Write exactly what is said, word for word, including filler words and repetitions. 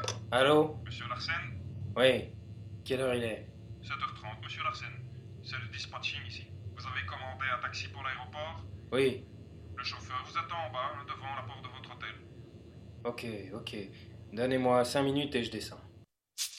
Allô? Monsieur Larsen? Oui. Quelle heure il est? sept heures trente, monsieur Larsen. C'est le dispatching ici. Vous avez commandé un taxi pour l'aéroport? Oui. Le chauffeur vous attend en bas, devant la porte de votre hôtel. Ok, ok. Donnez-moi cinq minutes et je descends.